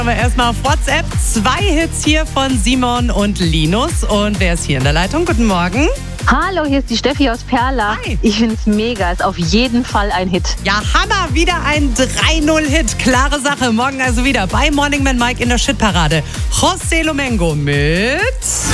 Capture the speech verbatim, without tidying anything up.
Aber erstmal auf WhatsApp. Zwei Hits hier von Simon und Linus. Und wer ist hier in der Leitung? Guten Morgen. Hallo, hier ist die Steffi aus Perla. Hi. Ich finde es mega, ist auf jeden Fall ein Hit. Ja, Hammer, wieder ein drei null Hit. Klare Sache. Morgen also wieder bei Morning Man Mike in der Shitparade. José Lomengo mit...